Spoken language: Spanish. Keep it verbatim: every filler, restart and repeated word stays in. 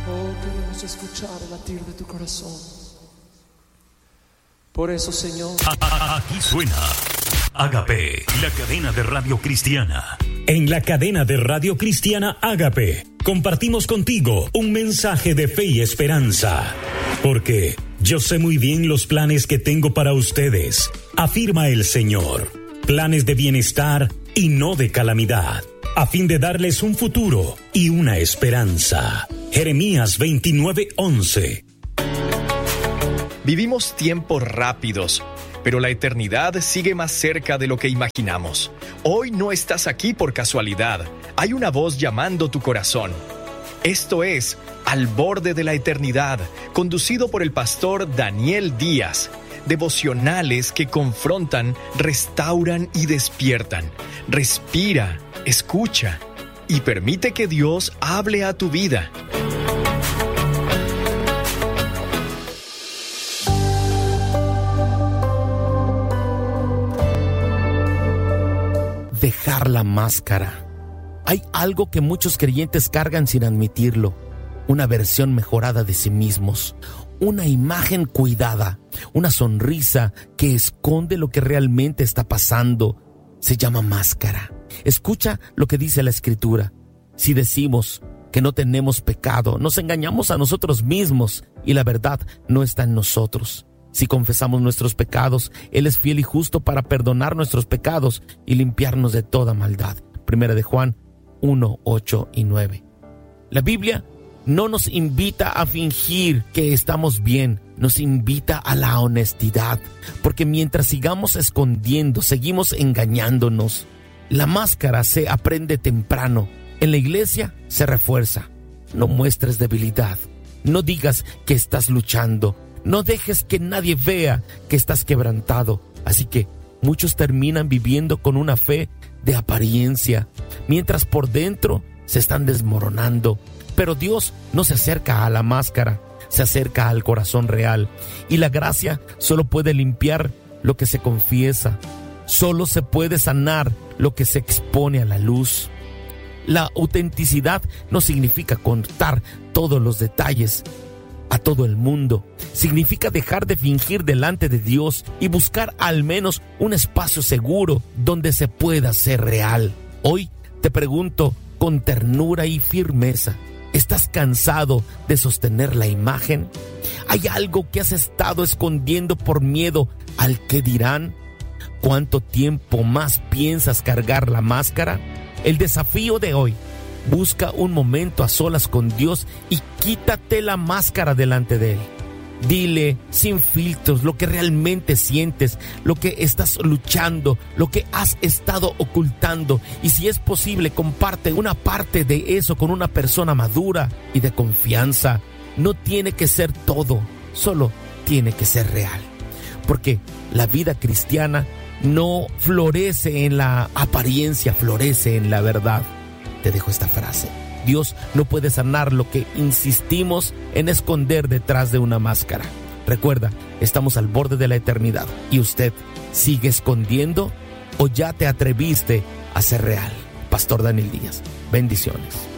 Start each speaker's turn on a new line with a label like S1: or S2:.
S1: Oh, queremos escuchar el latir de tu corazón. Por eso, Señor,
S2: Aquí suena Ágape, la cadena de radio cristiana.
S3: En la cadena de radio cristiana Ágape, compartimos contigo un mensaje de fe y esperanza. Porque yo sé muy bien los planes que tengo para ustedes, afirma el Señor. Planes de bienestar y no de calamidad, a fin de darles un futuro y una esperanza. Jeremías veintinueve once.
S4: Vivimos tiempos rápidos, pero la eternidad sigue más cerca de lo que imaginamos. Hoy no estás aquí por casualidad. Hay una voz llamando tu corazón. Esto es Al Borde de la Eternidad, conducido por el pastor Daniel Díaz. Devocionales que confrontan, restauran y despiertan. Respira, escucha y permite que Dios hable a tu vida.
S5: Dejar la máscara. Hay algo que muchos creyentes cargan sin admitirlo: una versión mejorada de sí mismos, una imagen cuidada, una sonrisa que esconde lo que realmente está pasando. Se llama máscara. Escucha lo que dice la Escritura. Si decimos que no tenemos pecado, nos engañamos a nosotros mismos y la verdad no está en nosotros. Si confesamos nuestros pecados, Él es fiel y justo para perdonar nuestros pecados y limpiarnos de toda maldad. Primera de Juan uno, ocho y nueve. La Biblia no nos invita a fingir que estamos bien, nos invita a la honestidad, porque mientras sigamos escondiendo, seguimos engañándonos. La máscara se aprende temprano, en la iglesia se refuerza. No muestres debilidad, no digas que estás luchando, no dejes que nadie vea que estás quebrantado. Así que muchos terminan viviendo con una fe de apariencia, mientras por dentro se están desmoronando. Pero Dios no se acerca a la máscara, se acerca al corazón real. Y la gracia solo puede limpiar lo que se confiesa. Solo se puede sanar lo que se expone a la luz. La autenticidad no significa contar todos los detalles a todo el mundo. Significa dejar de fingir delante de Dios y buscar al menos un espacio seguro donde se pueda ser real. Hoy te pregunto con ternura y firmeza: ¿estás cansado de sostener la imagen? ¿Hay algo que has estado escondiendo por miedo al qué dirán? ¿Cuánto tiempo más piensas cargar la máscara? El desafío de hoy: busca un momento a solas con Dios y quítate la máscara delante de Él. Dile sin filtros lo que realmente sientes, lo que estás luchando, lo que has estado ocultando. Y si es posible, comparte una parte de eso con una persona madura y de confianza. No tiene que ser todo, solo tiene que ser real. Porque la vida cristiana no florece en la apariencia, florece en la verdad. Te dejo esta frase: Dios no puede sanar lo que insistimos en esconder detrás de una máscara. Recuerda, estamos al borde de la eternidad. ¿Y usted sigue escondiendo o ya te atreviste a ser real? Pastor Daniel Díaz. Bendiciones.